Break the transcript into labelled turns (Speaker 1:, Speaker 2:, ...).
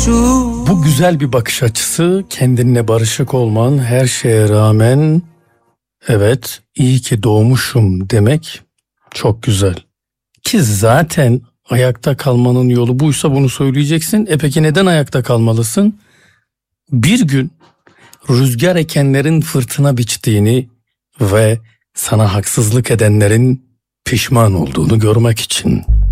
Speaker 1: Bu güzel bir bakış açısı, kendinle barışık olman, her şeye rağmen evet iyi ki doğmuşum demek çok güzel. Ki zaten ayakta kalmanın yolu buysa bunu söyleyeceksin. Peki neden ayakta kalmalısın? Bir gün rüzgar ekenlerin fırtına biçtiğini ve sana haksızlık edenlerin pişman olduğunu görmek için.